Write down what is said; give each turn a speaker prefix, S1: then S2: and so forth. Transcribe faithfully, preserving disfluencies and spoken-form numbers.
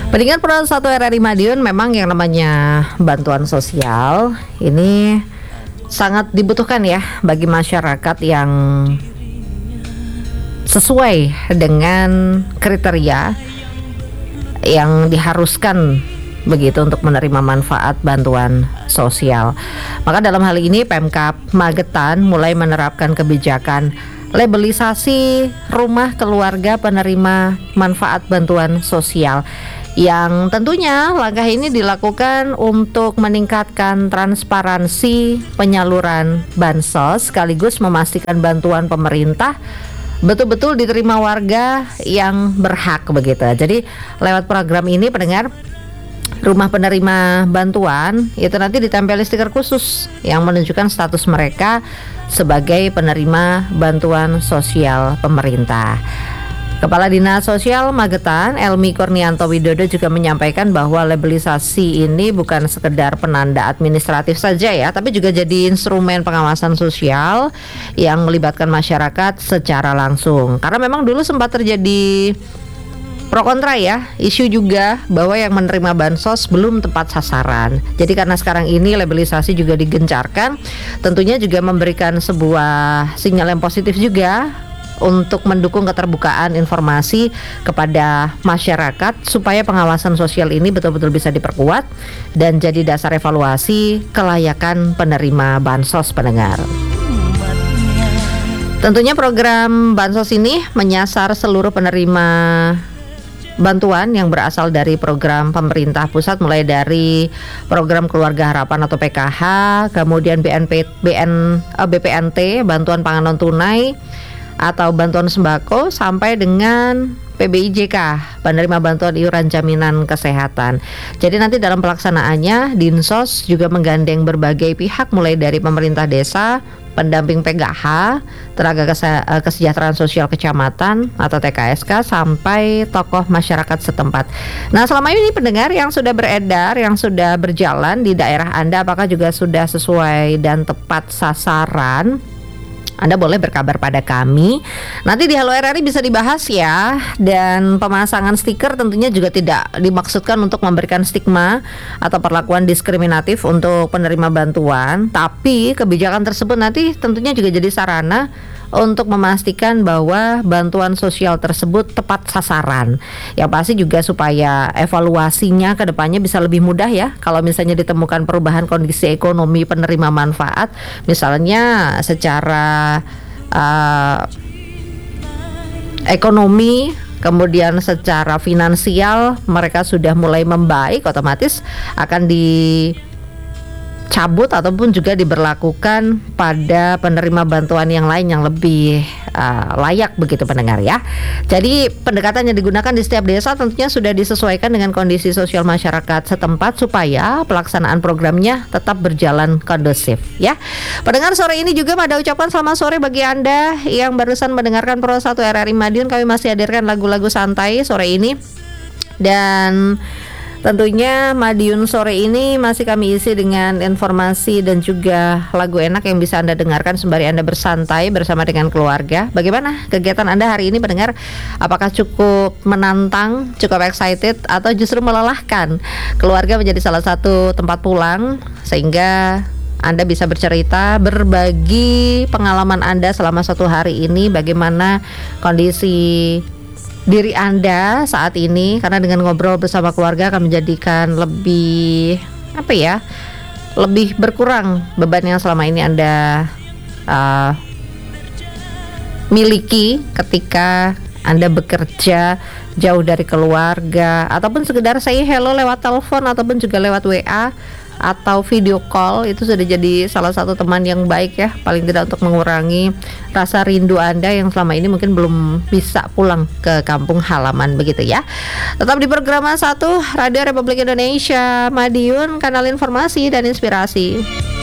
S1: Pendengar Pro satu R R I Madiun, memang yang namanya bantuan sosial ini sangat dibutuhkan ya bagi masyarakat yang sesuai dengan kriteria yang diharuskan begitu untuk menerima manfaat bantuan sosial. Maka dalam hal ini Pemkab Magetan mulai menerapkan kebijakan labelisasi rumah keluarga penerima manfaat bantuan sosial, yang tentunya langkah ini dilakukan untuk meningkatkan transparansi penyaluran bansos sekaligus memastikan bantuan pemerintah betul-betul diterima warga yang berhak begitu. Jadi lewat program ini pendengar, rumah penerima bantuan itu nanti ditempeli stiker khusus yang menunjukkan status mereka sebagai penerima bantuan sosial pemerintah. Kepala Dinas Sosial Magetan, Elmi Kurnianto Widodo, juga menyampaikan bahwa labelisasi ini bukan sekedar penanda administratif saja ya, tapi juga jadi instrumen pengawasan sosial yang melibatkan masyarakat secara langsung. Karena memang dulu sempat terjadi pro kontra ya, isu juga bahwa yang menerima bansos belum tepat sasaran. Jadi karena sekarang ini labelisasi juga digencarkan, tentunya juga memberikan sebuah sinyal yang positif juga untuk mendukung keterbukaan informasi kepada masyarakat supaya pengawasan sosial ini betul-betul bisa diperkuat dan jadi dasar evaluasi kelayakan penerima bansos pendengar. Tentunya program bansos ini menyasar seluruh penerima bantuan yang berasal dari program pemerintah pusat, mulai dari program Keluarga Harapan atau P K H, kemudian B N P, B N, B P N T, bantuan pangan non tunai atau bantuan sembako, sampai dengan P B I J K, penerima bantuan iuran jaminan kesehatan. Jadi nanti dalam pelaksanaannya Dinsos juga menggandeng berbagai pihak, mulai dari pemerintah desa, pendamping P K H, tenaga kese- kesejahteraan sosial kecamatan atau T K S K, sampai tokoh masyarakat setempat. Nah, selama ini pendengar yang sudah beredar, yang sudah berjalan di daerah Anda, apakah juga sudah sesuai dan tepat sasaran? Anda boleh berkabar pada kami. Nanti di Halo R R I bisa dibahas ya. Dan pemasangan stiker tentunya juga tidak dimaksudkan untuk memberikan stigma atau perlakuan diskriminatif untuk penerima bantuan, tapi kebijakan tersebut nanti tentunya juga jadi sarana untuk memastikan bahwa bantuan sosial tersebut tepat sasaran. Yang pasti juga supaya evaluasinya ke depannya bisa lebih mudah ya. Kalau misalnya ditemukan perubahan kondisi ekonomi penerima manfaat, misalnya secara uh, ekonomi, kemudian secara finansial mereka sudah mulai membaik, otomatis akan di cabut ataupun juga diberlakukan pada penerima bantuan yang lain yang lebih uh, layak begitu pendengar ya. Jadi pendekatan yang digunakan di setiap desa tentunya sudah disesuaikan dengan kondisi sosial masyarakat setempat supaya pelaksanaan programnya tetap berjalan kondusif ya. Pendengar, sore ini juga Mada ucapkan selamat sore bagi Anda yang barusan mendengarkan Pro satu R R I Madiun. Kami masih hadirkan lagu-lagu santai sore ini, dan tentunya Madiun sore ini masih kami isi dengan informasi dan juga lagu enak yang bisa Anda dengarkan sembari Anda bersantai bersama dengan keluarga. Bagaimana kegiatan Anda hari ini pendengar? Apakah cukup menantang, cukup excited, atau justru melelahkan? Keluarga menjadi salah satu tempat pulang sehingga Anda bisa bercerita, berbagi pengalaman Anda selama satu hari ini, bagaimana kondisi diri Anda saat ini, karena dengan ngobrol bersama keluarga akan menjadikan lebih apa ya, lebih berkurang beban yang selama ini Anda uh, miliki ketika Anda bekerja jauh dari keluarga, ataupun sekedar say hello lewat telepon ataupun juga lewat W A atau video call. Itu sudah jadi salah satu teman yang baik ya, paling tidak untuk mengurangi rasa rindu Anda yang selama ini mungkin belum bisa pulang ke kampung halaman begitu ya. Tetap di program satu Radio Republik Indonesia Madiun, kanal informasi dan inspirasi.